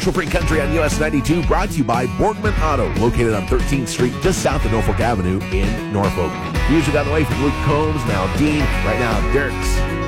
Commercial-free country on US 92, brought to you by Borgman Auto, located on 13th Street, just south of Norfolk Avenue in Norfolk. Music on the way from Luke Combs, now Dean. Right now, Dirks.